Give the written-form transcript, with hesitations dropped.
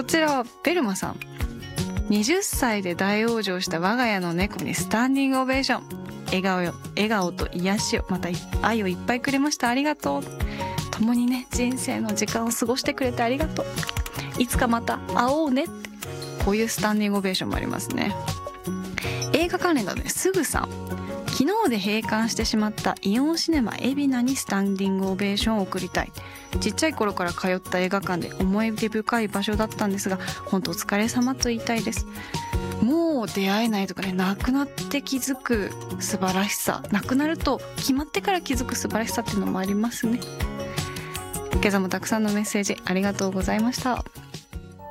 ちらはベルマさん。20歳で大往生した我が家の猫にスタンディングオベーション。笑顔と癒しを、また愛をいっぱいくれました。ありがとう。共にね、人生の時間を過ごしてくれてありがとう。いつかまた会おうね。こういうスタンディングオベーションもありますね。映画関連だね。すぐさん。昨日で閉館してしまったイオンシネマ海老名にスタンディングオベーションを送りたい。ちっちゃい頃から通った映画館で思い出深い場所だったんですが、本当お疲れ様と言いたいです。もう出会えないとかね、亡くなって気づく素晴らしさ、亡くなると決まってから気づく素晴らしさっていうのもありますね。今朝もたくさんのメッセージありがとうございました。